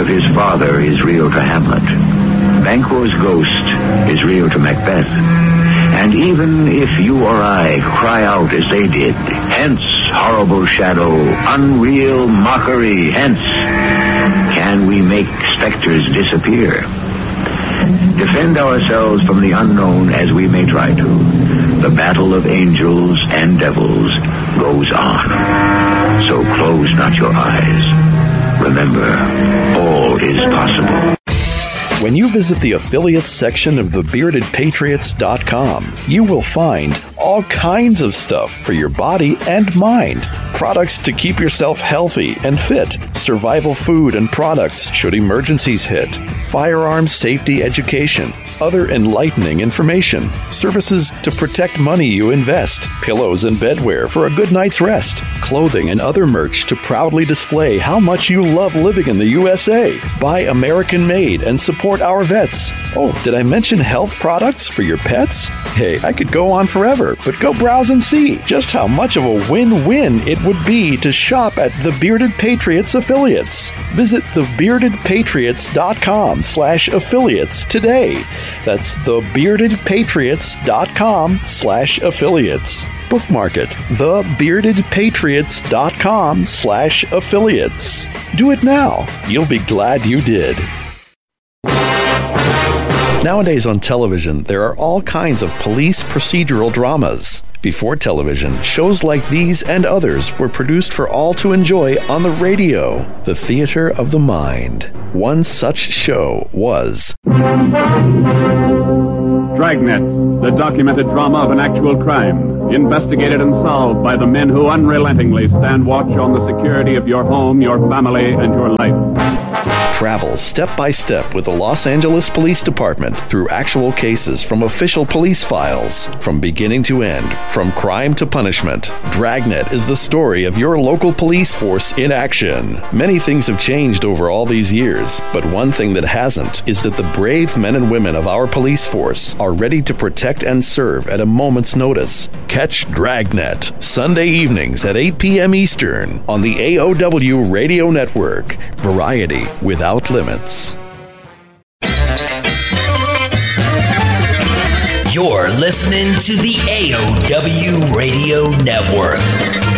of his father is real to Hamlet. Banquo's ghost is real to Macbeth. And even if you or I cry out as they did, hence, horrible shadow, unreal mockery, hence, can we make specters disappear? Defend ourselves from the unknown as we may try to. The battle of angels and devils goes on. So close not your eyes. Remember, all is possible. When you visit the affiliates section of thebeardedpatriots.com, you will find all kinds of stuff for your body and mind. Products to keep yourself healthy and fit, survival food and products should emergencies hit, firearms safety education, other enlightening information, services to protect money you invest, pillows and bedwear for a good night's rest, clothing and other merch to proudly display how much you love living in the USA. Buy American made and support our vets. Oh, did I mention health products for your pets? Hey, I could go on forever, but go browse and see just how much of a win-win it would be to shop at the Bearded Patriots affiliates. Visit thebeardedpatriots.com/affiliates today. That's thebeardedpatriots.com/affiliates. Bookmark it. thebeardedpatriots.com/affiliates. Do it now. You'll be glad you did. Nowadays on television, there are all kinds of police procedural dramas. Before television, shows like these and others were produced for all to enjoy on the radio. The Theater of the Mind. One such show was Dragnet, the documented drama of an actual crime, investigated and solved by the men who unrelentingly stand watch on the security of your home, your family, and your life. Travel step by step with the Los Angeles Police Department through actual cases from official police files. From beginning to end, from crime to punishment, Dragnet is the story of your local police force in action. Many things have changed over all these years, but one thing that hasn't is that the brave men and women of our police force are ready to protect and serve at a moment's notice. Catch Dragnet, Sunday evenings at 8 p.m. Eastern on the AOW Radio Network. Variety without limits. You're listening to the AOW Radio Network.